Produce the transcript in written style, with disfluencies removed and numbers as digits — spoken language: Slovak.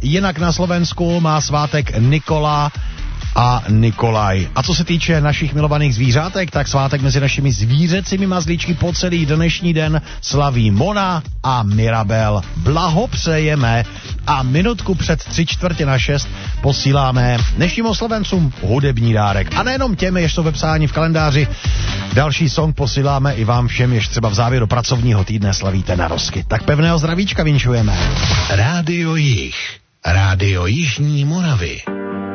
Jinak na Slovensku má svátek Nikola a Nikolaj. A co se týče našich milovaných zvířátek, tak svátek mezi našimi zvířecími mazlíčky po celý dnešní den slaví Mona a Mirabel. Blahopřejeme a minutku před 5:45 posíláme dnešním oslovencům hudební dárek. A nejenom těm, jež jsou vepsáni v kalendáři, další song posíláme i vám všem, jež třeba v závěru pracovního týdne slavíte narozky. Tak pevného zdravíčka vinšujeme. Rádio Jih, Rádio Jižní Moravy.